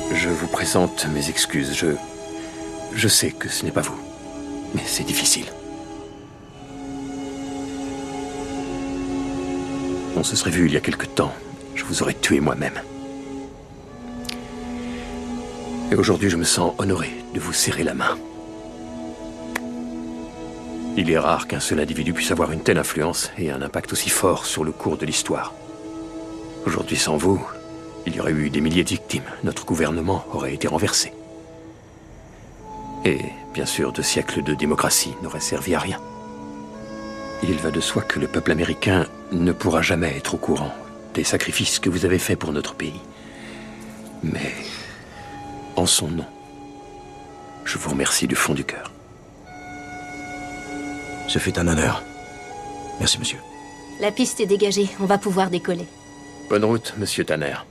Je vous présente mes excuses. Je sais que ce n'est pas vous. Mais c'est difficile. On se serait vu il y a quelque temps. Je vous aurais tué moi-même. Et aujourd'hui, je me sens honoré de vous serrer la main. Il est rare qu'un seul individu puisse avoir une telle influence et un impact aussi fort sur le cours de l'histoire. Aujourd'hui, sans vous, il y aurait eu des milliers de victimes. Notre gouvernement aurait été renversé. Et, bien sûr, 2 siècles de démocratie n'auraient servi à rien. Il va de soi que le peuple américain ne pourra jamais être au courant des sacrifices que vous avez faits pour notre pays. Mais, en son nom, je vous remercie du fond du cœur. Ce fut un honneur. Merci, monsieur. La piste est dégagée, on va pouvoir décoller. Bonne route, monsieur Tanner.